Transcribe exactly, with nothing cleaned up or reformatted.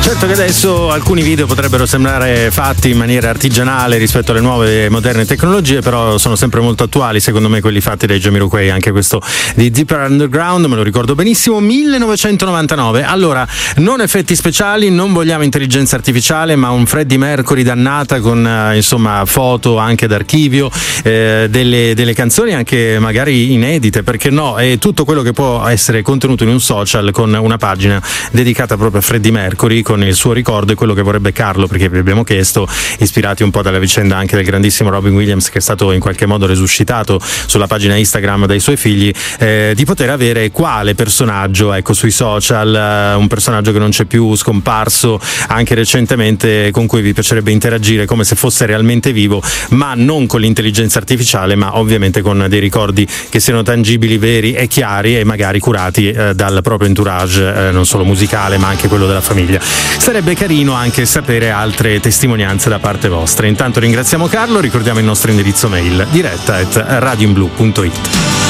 Certo che adesso alcuni video potrebbero sembrare fatti in maniera artigianale rispetto alle nuove moderne tecnologie, però sono sempre molto attuali secondo me quelli fatti dai Jamiroquai, anche questo di Deeper Underground, me lo ricordo benissimo, millenovecentonovantanove. Allora, non effetti speciali, non vogliamo intelligenza artificiale, ma un Freddie Mercury dannata con eh, insomma foto anche d'archivio, eh, delle, delle canzoni anche magari inedite, perché no, è tutto quello che può essere contenuto in un social con una pagina dedicata proprio a Freddie Mercury, con il suo ricordo e quello che vorrebbe Carlo, perché vi abbiamo chiesto, ispirati un po' dalla vicenda anche del grandissimo Robin Williams, che è stato in qualche modo resuscitato sulla pagina Instagram dai suoi figli, eh, di poter avere quale personaggio, ecco, sui social, eh, un personaggio che non c'è più, scomparso anche recentemente, con cui vi piacerebbe interagire come se fosse realmente vivo, ma non con l'intelligenza artificiale, ma ovviamente con dei ricordi che siano tangibili, veri e chiari, e magari curati eh, dal proprio entourage, eh, non solo musicale ma anche quello della famiglia. Sarebbe carino anche sapere altre testimonianze da parte vostra. Intanto ringraziamo Carlo, ricordiamo il nostro indirizzo mail: diretta at radiinblu punto it.